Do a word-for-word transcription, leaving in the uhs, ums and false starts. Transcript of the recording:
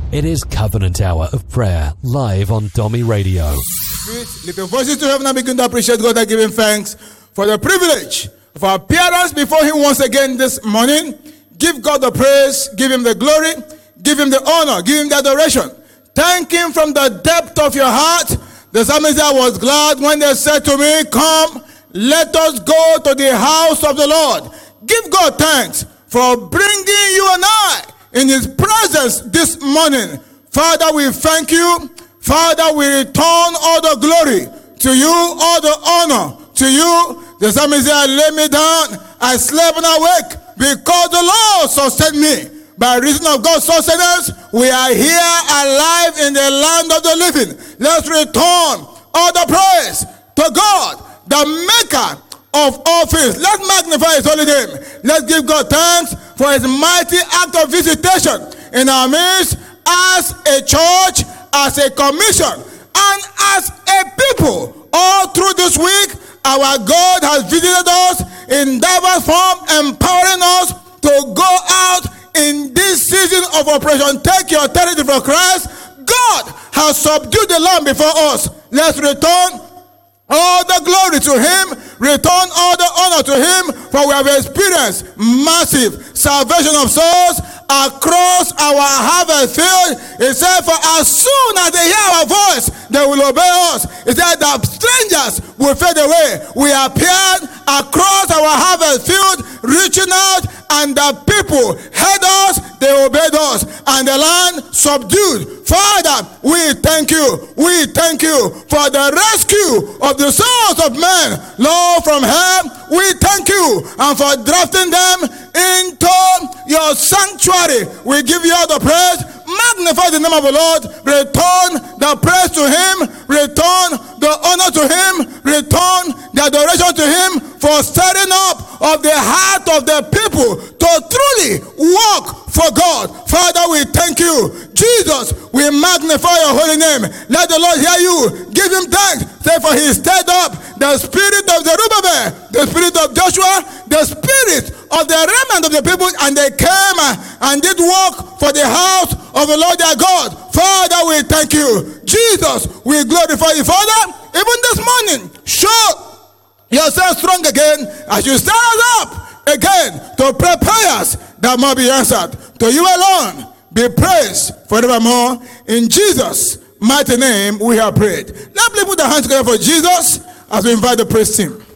It is Covenant Hour of Prayer, live on Domi Radio. Lift your voices to heaven and begin to appreciate God and give Him thanks for the privilege of our appearance before Him once again this morning. Give God the praise, give Him the glory, give Him the honor, give Him the adoration. Thank Him from the depth of your heart. The psalmist was glad when they said to me, "Come, let us go to the house of the Lord." Give God thanks for bringing you and I in His presence this morning. Father, we thank you. Father, we return all the glory to you, all the honor to you. The psalmist said, "I lay me down, I slept and awake, because the Lord sustained me." By reason of God's sustenance, we are here alive in the land of the living. Let's return all the praise to God, the maker of all things. Let's magnify His holy name. Let's give God thanks for His mighty act of visitation in our midst as a church, as a commission, and as a people. All through this week, our God has visited us in diverse form, empowering us to go out in this season of Operation Take Your Territory for Christ. God has subdued the land before us. Let's return all the glory to Him, return all the honor to Him, for we have experienced massive salvation of souls across our harvest field. It said, "For as soon as they hear our voice, they will obey us." It said that strangers will fade away. We appeared across our harvest field, reaching out, and the people heard us, they obeyed us, and the land subdued. Father, we thank you. We thank you for the rescue of the souls of men. Lord, from hell, we thank you, and for drafting them into your sanctuary. We give you all the praise. Magnify the name of the Lord. Return the praise to Him. Return the honor to Him. Return the adoration to Him for stirring up of the heart of the people to truly walk for God. Father, we thank you. Jesus, we magnify your holy name. Let the Lord hear you. Give Him thanks. Say, for He stirred up the spirit of Zerubbabel, the spirit of Joshua, the spirit of the remnant of the people, and they came and did work for the house of the Lord their God. Father, we thank you. Jesus, we glorify you. Father, even this morning, show yourself strong again as you stand us up again to pray prayers that might be answered. To you alone be praised forevermore. In Jesus' mighty name we have prayed. Let's put the hands together for Jesus as we invite the praise team.